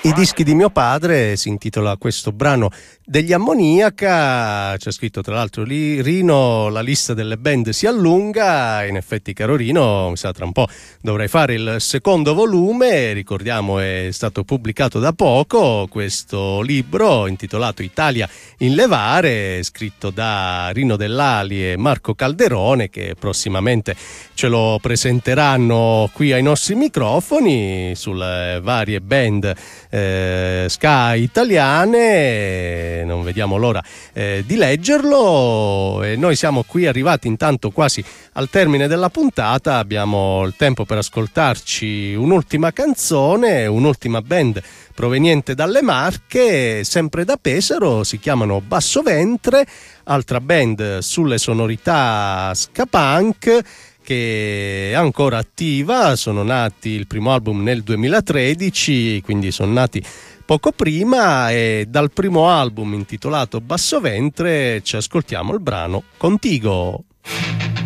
I dischi di mio padre si intitola questo brano degli Ammoniaca. C'è scritto tra l'altro lì, Rino, la lista delle band si allunga. In effetti, caro Rino, mi sa tra un po' dovrei fare il secondo volume. Ricordiamo, è stato pubblicato da poco questo libro intitolato Italia in levare, scritto da Rino Dell'Ali e Marco Calderone, che prossimamente ce lo presenteranno qui ai nostri microfoni sulle varie band ska italiane. Non vediamo l'ora di leggerlo, e noi siamo qui arrivati intanto quasi al termine della puntata. Abbiamo il tempo per ascoltarci un'ultima canzone, un'ultima band proveniente dalle Marche, sempre da Pesaro, si chiamano Basso Ventre, altra band sulle sonorità ska punk che è ancora attiva. Sono nati, il primo album nel 2013, quindi sono nati poco prima, e dal primo album intitolato Basso Ventre ci ascoltiamo il brano Contigo.